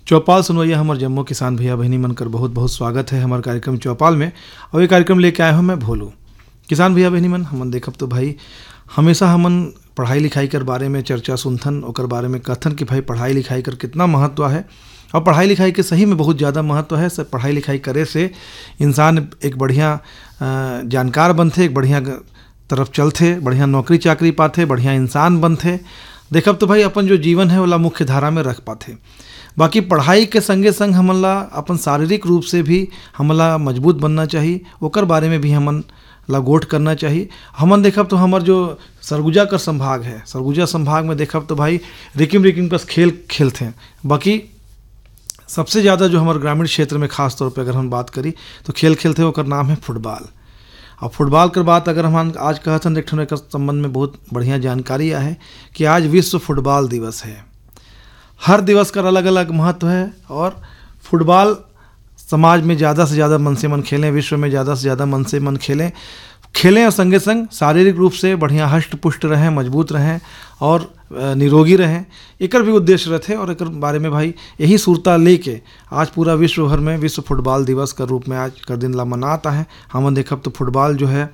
चौपाल सुनवैया हमार जम्मू किसान भैया बहनी मनकर बहुत बहुत स्वागत है हमारे कार्यक्रम चौपाल में। और ये कार्यक्रम लेके आए हूँ मैं भोलू। किसान भैया बहनी मन हमन देखब तो भाई हमेशा हमन पढ़ाई लिखाई कर बारे में चर्चा सुनथन, ओकर बारे में कथन कि भाई पढ़ाई लिखाई कर कितना महत्व है। और पढ़ाई लिखाई के सही में बहुत ज़्यादा महत्व है। सब पढ़ाई लिखाई करे से इंसान एक बढ़िया जानकार बनते, एक बढ़िया तरफ चलते, बढ़िया नौकरी चाकरी पाते, बढ़िया इंसान बनते। देखब तो भाई अपन जो जीवन है वाला मुख्य धारा में रख पाते। बाकी पढ़ाई के संगे संग हमला अपन शारीरिक रूप से भी हमला मजबूत बनना चाहिए, ओकर बारे में भी हमन ला गोठ करना चाहिए। हमन देखब तो हमार जो सरगुजा का संभाग है, सरगुजा संभाग में देखब तो भाई रिकिम रिकिम बस खेल खेलते हैं। बाकी सबसे ज़्यादा जो हमारे ग्रामीण क्षेत्र में खास तौर पे अगर हम बात करी तो खेल खेलते हैं, ओकर नाम है फुटबॉल। और फुटबॉल कर बात अगर हम आज कहते हैं एक संबंध में बहुत बढ़िया जानकारी है कि आज विश्व फुटबॉल दिवस है। हर दिवस का अलग अलग महत्व है और फुटबॉल समाज में ज़्यादा से ज़्यादा मन से मन खेलें, विश्व में ज़्यादा से ज़्यादा मन से मन खेलें और संगे संग शारीरिक रूप से बढ़िया हष्ट पुष्ट रहें, मजबूत रहें और निरोगी रहें। एकर भी उद्देश्य रहते और एकर बारे में भाई यही सूरता लेके आज पूरा विश्व भर में विश्व फुटबॉल दिवस का रूप में आज का दिन ला मनाता है। हम देखब तो फुटबॉल जो है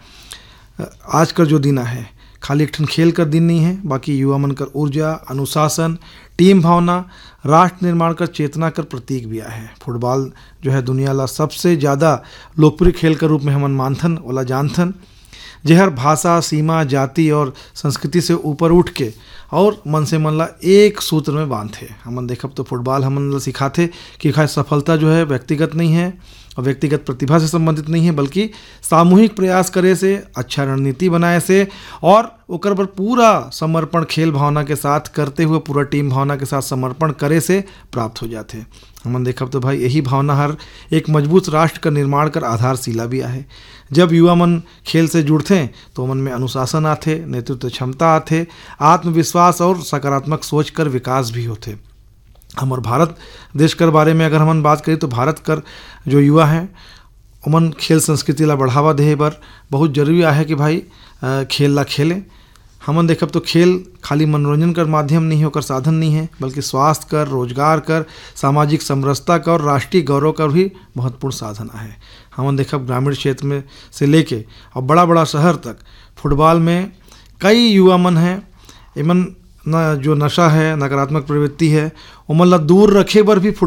आज का जो दिन है खाली एक ठन खेल कर दिन नहीं है, बाकी युवा मन कर ऊर्जा, अनुशासन, टीम भावना, राष्ट्र निर्माण कर चेतना कर प्रतीक भी है। फुटबॉल जो है दुनिया ला सबसे ज़्यादा लोकप्रिय खेल के रूप में हमन मानथन वाला जानथन, जहर भाषा, सीमा, जाति और संस्कृति से ऊपर उठ के और मन से मन ला एक सूत्र में बांधे। हमन देखब तो फुटबॉल हमन ला सिखाते कि खाली सफलता जो है व्यक्तिगत नहीं है और व्यक्तिगत प्रतिभा से संबंधित नहीं है, बल्कि सामूहिक प्रयास करे से, अच्छा रणनीति बनाए से और ओकर पर पूरा समर्पण खेल भावना के साथ करते हुए पूरा टीम भावना के साथ समर्पण करे से प्राप्त हो जाते। हमन देखब तो भाई यही भावना हर एक मजबूत राष्ट्र का निर्माण कर आधारशिला भी है। जब युवा मन खेल से जुड़ते तो मन में अनुशासन आते, नेतृत्व क्षमता आते, आत्मविश्वास और सकारात्मक सोच कर विकास भी होते। हमारे भारत देश कर बारे में अगर हम बात करें तो भारत कर जो युवा हैं उमन खेल संस्कृति ला बढ़ावा दे बर बहुत जरूरी है कि भाई खेल ला खेलें। हमन देखब तो खेल खाली मनोरंजन कर माध्यम नहीं होकर साधन नहीं है, बल्कि स्वास्थ्य कर, रोजगार कर, सामाजिक समरसता का और राष्ट्रीय गौरव का भी महत्वपूर्ण साधन है। हमन देखब ग्रामीण क्षेत्र में से लेके और बड़ा बड़ा शहर तक फुटबॉल में कई युवा मन हैं। इमन न जो नशा है, नकारात्मक प्रवृत्ति है, उमन ला दूर रखे बर भी